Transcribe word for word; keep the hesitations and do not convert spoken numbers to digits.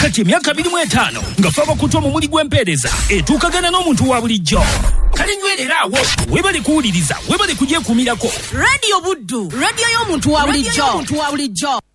kati emyaka abiri mu etaano nga faba kutwa mu muli gw'empeereza etuukagana n'omuntu wa bulijjo. Kale nywerera awo webale kuwuliriza webale kugyekuumirako Radio Buddu, radio y'omuntu wa bulijjo.